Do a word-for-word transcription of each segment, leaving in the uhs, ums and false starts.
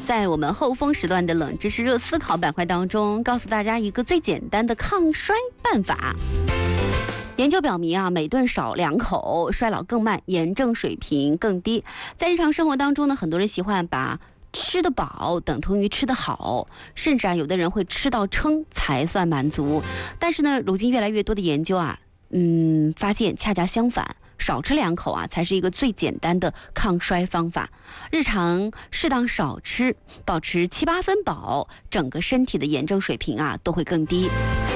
在我们后风时段的冷知识热思考板块当中，告诉大家一个最简单的抗衰办法。研究表明啊，每顿少两口，衰老更慢，炎症水平更低。在日常生活当中呢，很多人喜欢把吃得饱等同于吃得好，甚至啊，有的人会吃到撑才算满足。但是呢，如今越来越多的研究啊，嗯，发现恰恰相反。少吃两口啊，才是一个最简单的抗衰方法。日常适当少吃，保持七八分饱，整个身体的炎症水平啊都会更低。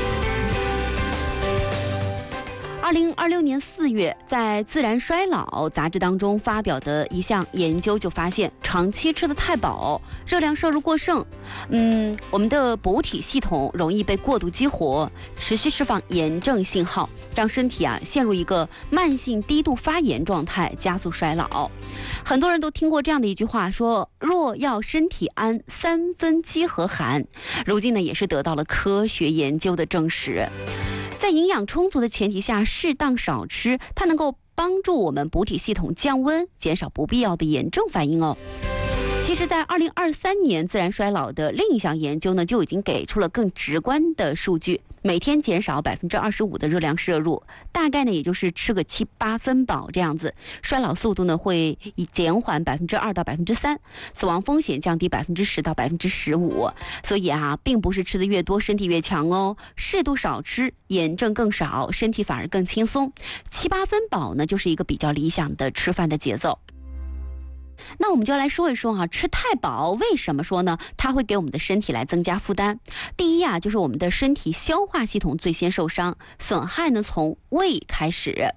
二零二六年四月，在《自然衰老》杂志当中发表的一项研究就发现，长期吃得太饱，热量摄入过剩，嗯，我们的补体系统容易被过度激活，持续释放炎症信号，让身体啊陷入一个慢性低度发炎状态，加速衰老。很多人都听过这样的一句话，说若要身体安，三分饥和寒。如今呢，也是得到了科学研究的证实。在营养充足的前提下，适当少吃，它能够帮助我们补体系统降温，减少不必要的炎症反应哦。其实在二零二三年自然衰老的另一项研究呢，就已经给出了更直观的数据，每天减少百分之二十五的热量摄入，大概呢也就是吃个七八分饱这样子，衰老速度呢会以减缓百分之二到百分之三，死亡风险降低百分之十到百分之十五。所以啊，并不是吃的越多身体越强哦，适度少吃，炎症更少，身体反而更轻松。七八分饱呢，就是一个比较理想的吃饭的节奏。那我们就来说一说啊，吃太饱为什么说呢？它会给我们的身体来增加负担。第一啊，就是我们的身体消化系统最先受伤，损害呢从胃开始。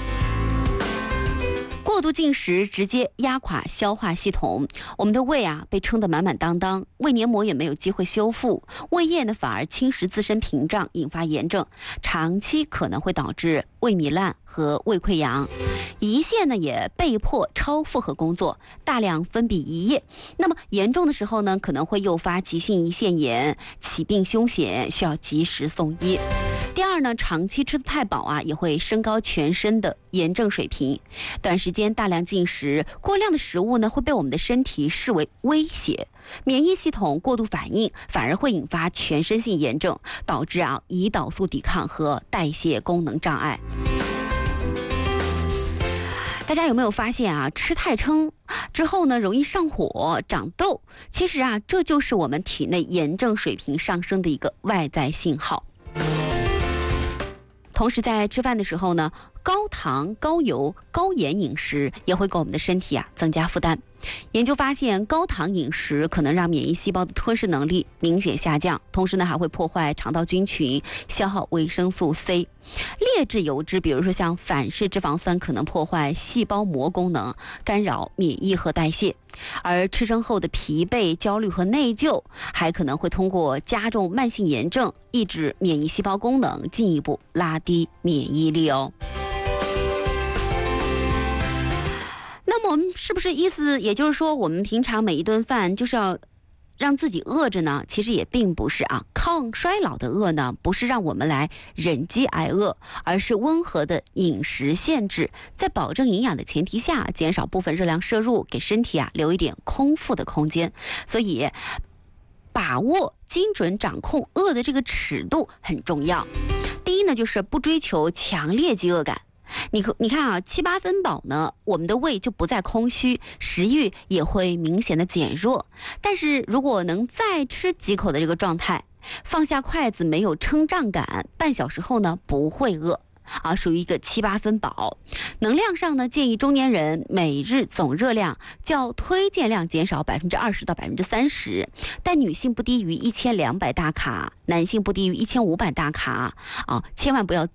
过度进食直接压垮消化系统，我们的胃啊被撑得满满当当，胃黏膜也没有机会修复，胃液呢反而侵蚀自身屏障，引发炎症，长期可能会导致胃糜烂和胃溃疡。胰腺呢也被迫超负荷工作，大量分泌胰液，那么严重的时候呢，可能会诱发急性胰腺炎，起病凶险，需要及时送医。第二呢，长期吃得太饱啊，也会升高全身的炎症水平。短时间大量进食，过量的食物呢，会被我们的身体视为威胁，免疫系统过度反应，反而会引发全身性炎症，导致啊胰岛素抵抗和代谢功能障碍。大家有没有发现啊，吃太撑之后呢，容易上火、长痘？其实啊，这就是我们体内炎症水平上升的一个外在信号。同时在吃饭的时候呢，高糖、高油、高盐饮食也会给我们的身体啊增加负担。研究发现，高糖饮食可能让免疫细胞的吞噬能力明显下降，同时呢还会破坏肠道菌群，消耗维生素 C。劣质油脂，比如说像反式脂肪酸，可能破坏细胞膜功能，干扰免疫和代谢。而吃撑后的疲惫、焦虑和内疚，还可能会通过加重慢性炎症，抑制免疫细胞功能，进一步拉低免疫力哦。那么我们是不是意思也就是说，我们平常每一顿饭就是要让自己饿着呢？其实也并不是啊，抗衰老的饿呢，不是让我们来忍饥挨饿，而是温和的饮食限制，在保证营养的前提下，减少部分热量摄入，给身体啊留一点空腹的空间。所以把握精准掌控饿的这个尺度很重要。第一呢，就是不追求强烈饥饿感。你你看啊，七八分饱呢，我们的胃就不再空虚，食欲也会明显的减弱。但是如果能再吃几口的这个状态，放下筷子没有撑胀感，半小时后呢不会饿啊，属于一个七八分饱。能量上呢，建议中年人每日总热量较推荐量减少百分之二十到百分之三十，但女性不低于一千两百大卡，男性不低于一千五百大卡啊，千万不要